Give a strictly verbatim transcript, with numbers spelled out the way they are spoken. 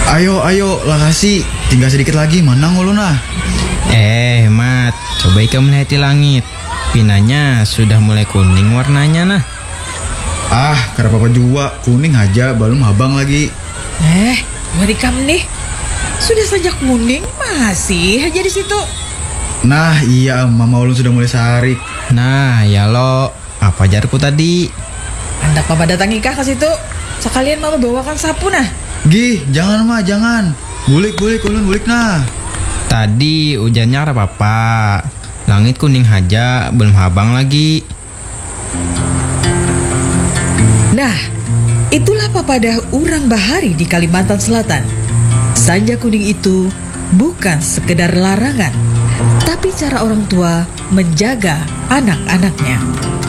Ayo, ayo, lakasi. Tinggal sedikit lagi, mana ngulun nah. Eh, Mat, coba ika melihat di langit. Pinanya sudah mulai kuning warnanya nah. Ah, karena papa jua, kuning aja, belum habang lagi. Eh, mereka nih. Sudah saja kuning, masih aja di situ. Nah, iya, mama ulun sudah mulai sarik. Nah, ya lo, apa jarku tadi? Hendak papa datangi kah ke situ? Sekalian mama bawakan sapu nah. Gih, jangan mah, jangan. Bulik, bulik, ulun bulik nah. Tadi hujannya ada papa. Langit kuning aja, belum habang lagi. Nah, itulah papadah urang bahari di Kalimantan Selatan. Sanja kuning itu bukan sekedar larangan, tapi cara orang tua menjaga anak-anaknya.